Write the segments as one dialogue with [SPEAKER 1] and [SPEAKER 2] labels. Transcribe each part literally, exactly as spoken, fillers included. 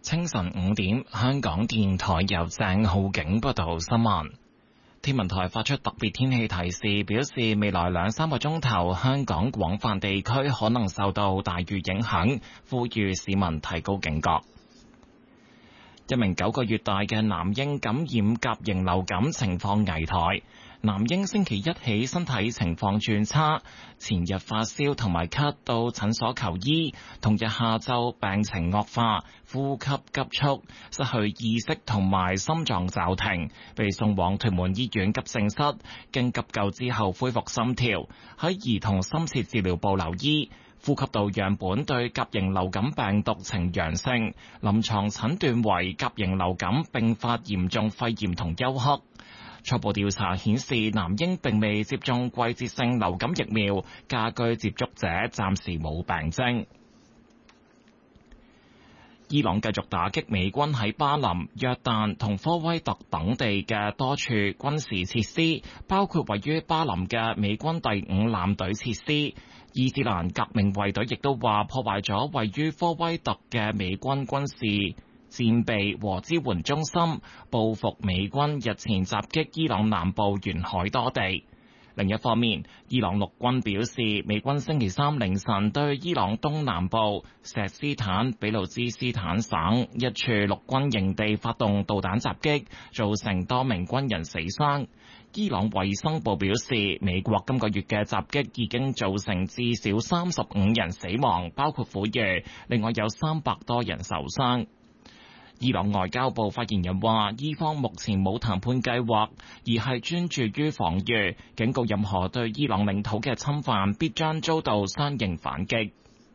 [SPEAKER 1] 清晨五點，香港電台由鄭浩景報道新聞。天文台發出特別天氣提示，表示未來兩三個鐘頭，香港廣泛地區可能受到大雨影響，呼籲市民提高警覺。一名九個月大嘅男嬰感染甲型流感，情況危殆。男嬰星期一起身體情況轉差，前日發燒同埋咳，到診所求醫，同日下晝病情惡化，呼吸急促，失去意識同埋心臟驟停，被送往屯門醫院急症室，經急救之後恢復心跳，喺兒童深切治療部留醫。呼吸道樣本對甲型流感病毒呈陽性，臨床診斷為甲型流感併發嚴重肺炎同休克。初步調查顯示，男嬰並未接種季節性流感疫苗，家居接觸者暫時冇病徵。伊朗繼續打擊美軍喺巴林、約旦同科威特等地嘅多處軍事設施，包括位於巴林嘅美軍第五艦隊設施。伊斯蘭革命衛隊亦都話破壞咗位於科威特嘅美軍軍事戰備和支援中心，報復美軍日前襲擊伊朗南部沿海多地。另一方面，伊朗陸軍表示，美軍星期三凌晨對伊朗東南部錫斯坦俾路支斯坦省一處陸軍營地發動導彈襲擊，造成多名軍人死傷。伊朗衛生部表示，美國今個月嘅襲擊已經造成至少三十五人死亡，包括婦孺，另外有三百多人受傷。伊朗外交部發言人話，伊方目前冇談判計劃，而係專注於防禦，警告任何對伊朗領土嘅侵犯必將遭到相應反擊。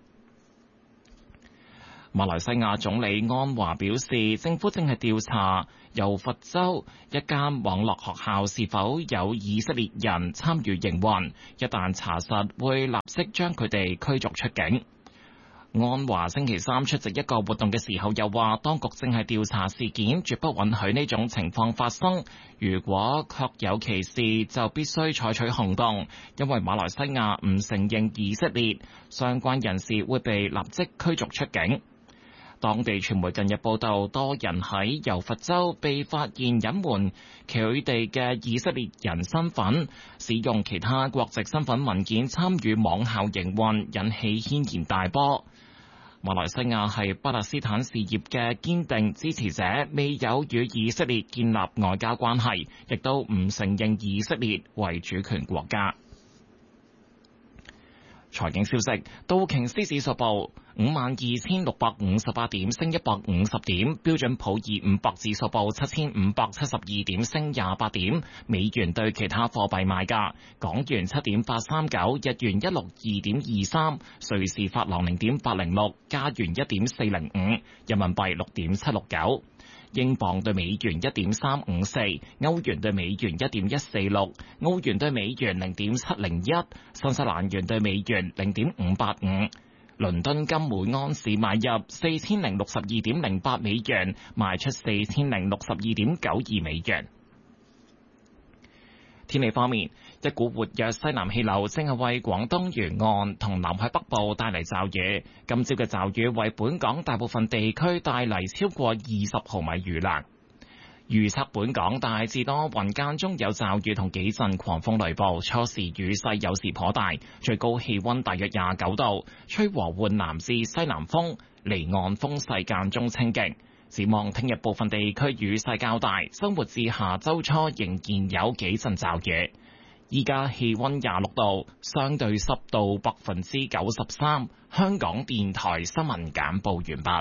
[SPEAKER 1] 馬來西亞總理安華表示，政府正係調查柔佛州一間網絡學校是否有以色列人參與營運，一旦查實，會立即將佢哋驅逐出境。安華星期三出席一個活動嘅時候又話，當局正係調查事件，絕不允許呢種情況發生。如果確有其事，就必須採取行動，因為馬來西亞唔承認以色列，相關人士會被立即驅逐出境。當地傳媒近日報道，多人喺柔佛州被發現隱瞞佢哋嘅以色列人身份，使用其他國籍身份文件參與網校營運，引起軒然大波。馬來西亞係巴勒斯坦事業嘅堅定支持者，未有與以色列建立外交關係，亦都唔承認以色列為主權國家。財經消息，道瓊斯指數報五萬二千六百五十八點，升一百五十點；標準普爾五百指數報七千五百七十二點，升廿八點。美元對其他貨幣賣價：港元七點八三九，日元一六二點二三，瑞士法郎零點八零六，加元一點四零五，人民幣六點七六九。英鎊對美元一點三五四，歐元對美元一點一四六，澳元對美元零點七零一，新西蘭元對美元零點五八五。倫敦金每安士買入四千零六十二點零八美元，賣出四千零六十二點九二美元。天氣方面，一股活躍西南氣流正係為廣東沿岸同南海北部帶嚟驟雨。今朝嘅驟雨為本港大部分地區帶嚟超過二十毫米雨量。預測本港大致多雲，間中有驟雨同幾陣狂風雷暴，初時雨勢有時頗大，最高氣溫大約廿九度，吹和緩南至西南風，離岸風勢間中清勁。展望聽日部分地區雨勢較大，周末至下周初仍然有幾陣驟雨。依家氣溫廿六度，相對濕度百分之九十三。香港電台新聞簡報完畢。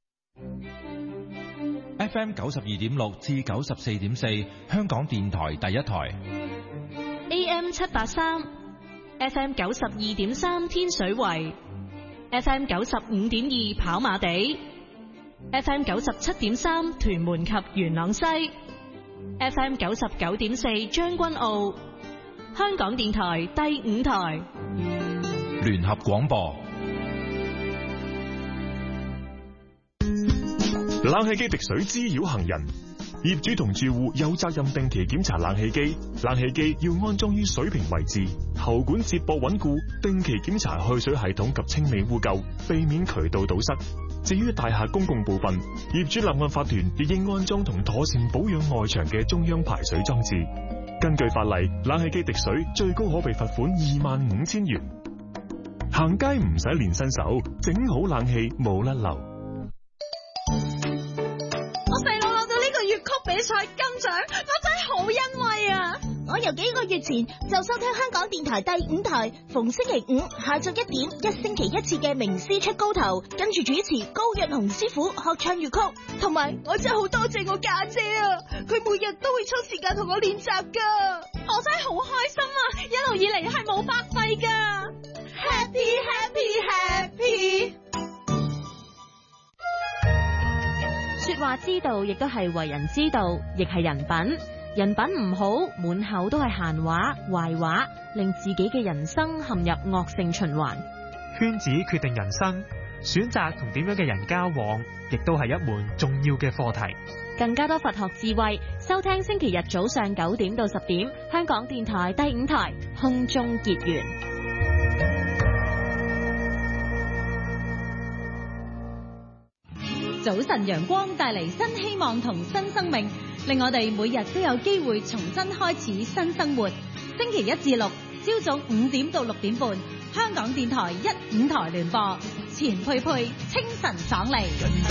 [SPEAKER 2] F M 九十二點六至九十四點四，香港電台第一台。
[SPEAKER 3] A M 七八三，F M 九十二點三天水圍，F M 九十五點二跑馬地。F M 九十七點三屯門及元朗西 ，F M 九十九點四將軍澳，香港電台第五台
[SPEAKER 2] 聯合廣播。
[SPEAKER 4] 冷氣機滴水滋擾行人，業主同住戶有責任定期檢查冷氣機，冷氣機要安裝於水平位置，喉管接駁穩固，定期檢查去水系統及清理污垢，避免渠道堵塞。 至於大廈公共部分，業主立案法團亦應安裝同妥善保養外牆嘅中央排水裝置。根據法例，冷氣機滴水最高可被罰款二萬五千元。行街唔使練新手，整好冷氣冇甩漏。
[SPEAKER 5] 我細佬攞到呢個粵曲比賽金獎，我真係好欣慰啊！
[SPEAKER 6] 我由幾個月前就收聽香港電台第五台，逢星期五下晝一點，一星期一次嘅名師出高頭，跟住主持高潤雄師傅學唱粵曲。
[SPEAKER 5] 同埋我真係好多謝我家姐啊，佢每日都會抽時間同我練習噶，我真係好開心啊！一路以嚟係冇白費噶。Happy Happy Happy！
[SPEAKER 7] 說話之道，亦都係為人之道，亦係人品。人品唔好，滿口都係閒話、壞話，令自己嘅人生陷入惡性循環。
[SPEAKER 8] 圈子決定人生，選擇同點樣嘅人交往，亦都係一門重要嘅課題。
[SPEAKER 7] 更加多佛學智慧，收聽星期日早上九點到十點，香港電台第五台空中結緣。
[SPEAKER 9] 早晨陽光帶嚟新希望同新生命，令我哋每日都有機會重新開始新生活。星期一至六朝早五點到六點半，香港電台一五台聯播，錢佩佩清晨爽利。